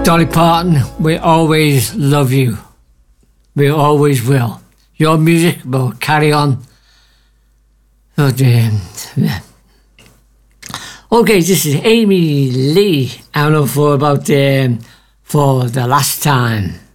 Dolly Parton, we always love you. We always will. Your music will carry on. Okay, this is Amy Lee. I don't know for the last time.